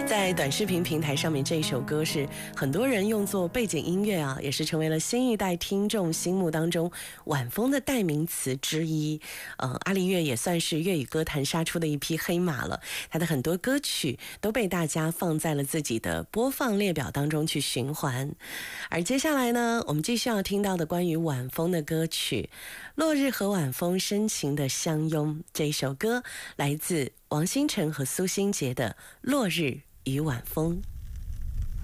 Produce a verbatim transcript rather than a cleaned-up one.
在短视频平台上面，这一首歌是很多人用作背景音乐啊，也是成为了新一代听众心目当中晚风的代名词之一。呃，阿丽月也算是粤语歌坛杀出的一匹黑马了，他的很多歌曲都被大家放在了自己的播放列表当中去循环。而接下来呢，我们继续要听到的关于晚风的歌曲《落日和晚风深情的相拥》，这一首歌来自王星辰和苏新杰的《落日与晚风》。